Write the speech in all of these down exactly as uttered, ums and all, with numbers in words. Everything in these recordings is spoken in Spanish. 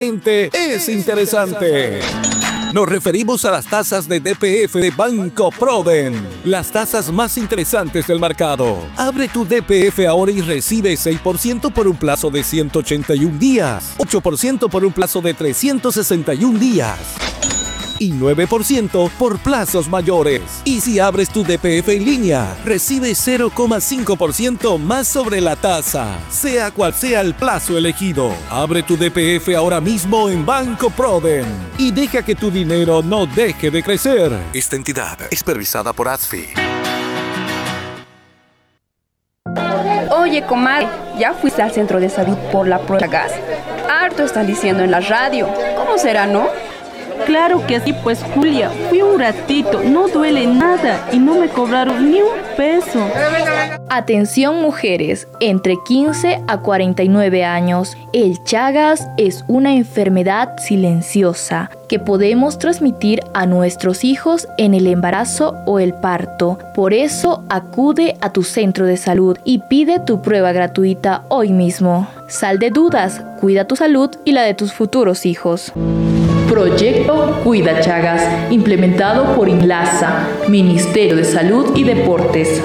es interesante. Nos referimos a las tasas de D P F de Banco Proden, las tasas más interesantes del mercado. Abre tu D P F ahora y recibe seis por ciento por un plazo de ciento ochenta y un días, ocho por ciento por un plazo de trescientos sesenta y un días y nueve por ciento por plazos mayores. Y si abres tu D P F en línea, recibes cero coma cinco por ciento más sobre la tasa, sea cual sea el plazo elegido. Abre tu D P F ahora mismo en Banco Proden y deja que tu dinero no deje de crecer. Esta entidad es supervisada por A S F I. Oye, comadre, ¿ya fuiste al centro de salud por la prueba gas? Harto están diciendo en la radio. ¿Cómo será, no? Claro que sí, pues Julia, fui un ratito, no duele nada y no me cobraron ni un peso. Atención mujeres, entre quince a cuarenta y nueve años, el Chagas es una enfermedad silenciosa que podemos transmitir a nuestros hijos en el embarazo o el parto. Por eso acude a tu centro de salud y pide tu prueba gratuita hoy mismo. Sal de dudas, cuida tu salud y la de tus futuros hijos. Proyecto Cuida Chagas, implementado por INLASA, Ministerio de Salud y Deportes.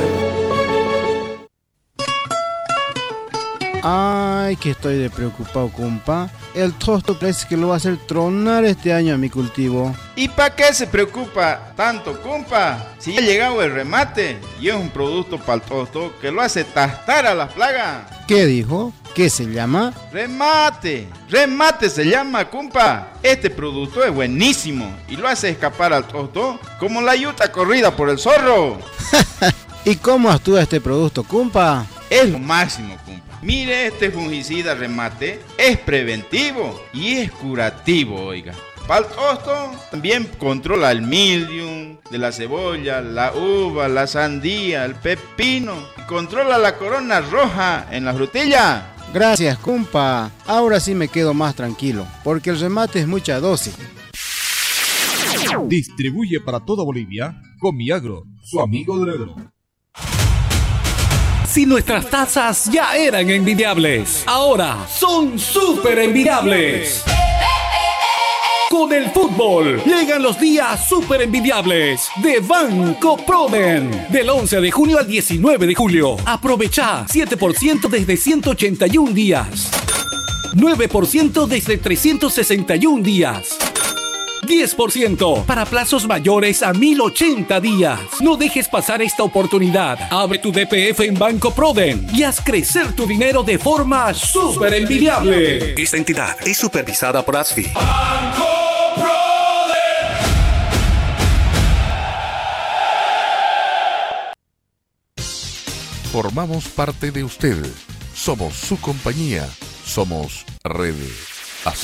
Ay, que estoy de preocupado, compa. El tosto parece que lo va a hacer tronar este año a mi cultivo. ¿Y para qué se preocupa tanto, compa? Si ya ha llegado el remate y es un producto para el tosto que lo hace tastar a las plagas. ¿Qué dijo? ¿Qué se llama? Remate, remate se llama, compa. Este producto es buenísimo y lo hace escapar al tosto como la yuta corrida por el zorro. ¿Y cómo actúa este producto, compa? Es lo máximo, compa. Mire, este fungicida remate es preventivo y es curativo, oiga. Para el tosto también controla el mildium de la cebolla, la uva, la sandía, el pepino y controla la corona roja en la frutilla. Gracias, compa. Ahora sí me quedo más tranquilo, porque el remate es mucha dosis. Distribuye para toda Bolivia Comiagro, su amigo del agro. Si nuestras tasas ya eran envidiables, ahora son súper envidiables. Con el fútbol llegan los días súper envidiables de Banco Proden. Del once de junio al diecinueve de julio. Aprovecha siete por ciento desde ciento ochenta y un días. nueve por ciento desde trescientos sesenta y un días. diez por ciento para plazos mayores a mil ochenta días. No dejes pasar esta oportunidad. Abre tu D P F en Banco Proden y haz crecer tu dinero de forma súper envidiable. Esta entidad es supervisada por A S F I. Banco Proden. Formamos parte de usted. Somos su compañía. Somos Redes.